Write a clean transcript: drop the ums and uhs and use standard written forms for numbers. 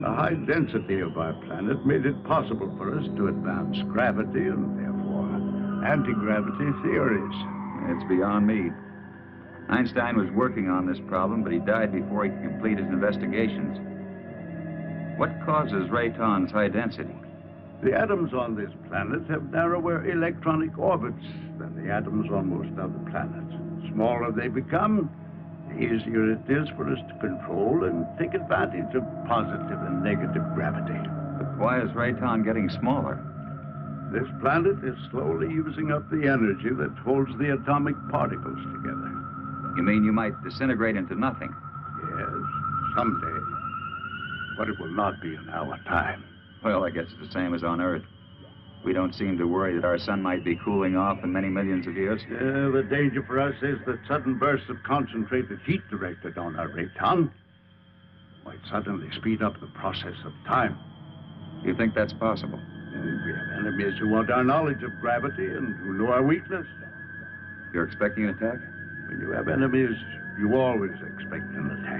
The high density of our planet made it possible for us to advance gravity and therefore anti-gravity theories. It's beyond me. Einstein was working on this problem, but he died before he could complete his investigations. What causes Rayton's high density? The atoms on this planet have narrower electronic orbits than the atoms on most other planets. The smaller they become, the easier it is for us to control and take advantage of positive and negative gravity. But why is Rayton getting smaller? This planet is slowly using up the energy that holds the atomic particles together. You mean you might disintegrate into nothing? Yes, someday. But it will not be in our time. Well, I guess it's the same as on Earth. We don't seem to worry that our sun might be cooling off in many millions of years. The danger for us is that sudden bursts of concentrated heat directed on our Rayton might suddenly speed up the process of time. You think that's possible? We have enemies who want our knowledge of gravity and who know our weakness. You're expecting an attack? When you have enemies, you always expect an attack.